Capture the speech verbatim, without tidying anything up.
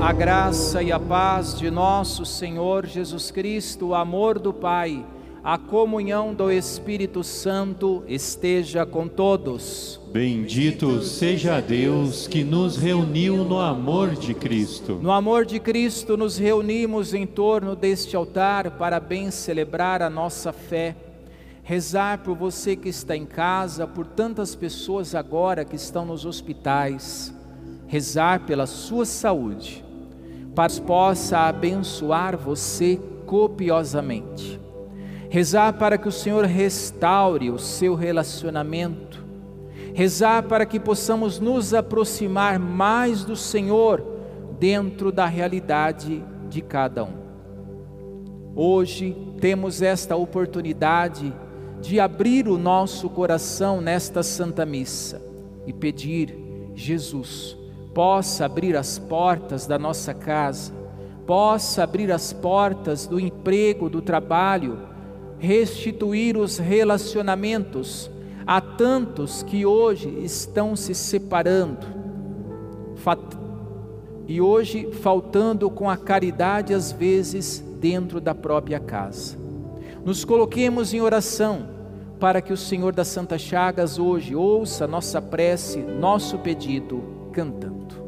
A graça e a paz de nosso Senhor Jesus Cristo, o amor do Pai, a comunhão do Espírito Santo esteja com todos. Bendito seja Deus que nos reuniu no amor de Cristo. No amor de Cristo nos reunimos em torno deste altar para bem celebrar a nossa fé. Rezar por você que está em casa, por tantas pessoas agora que estão nos hospitais. Rezar pela sua saúde, para que possa abençoar você copiosamente. Rezar para que o Senhor restaure o seu relacionamento. Rezar para que possamos nos aproximar mais do Senhor dentro da realidade de cada um. Hoje temos esta oportunidade de abrir o nosso coração nesta Santa Missa e pedir: Jesus, possa abrir as portas da nossa casa, possa abrir as portas do emprego, do trabalho, restituir os relacionamentos a tantos que hoje estão se separando e hoje faltando com a caridade às vezes dentro da própria casa. Nos coloquemos em oração para que o Senhor das Santas Chagas hoje ouça nossa prece, nosso pedido, cantando.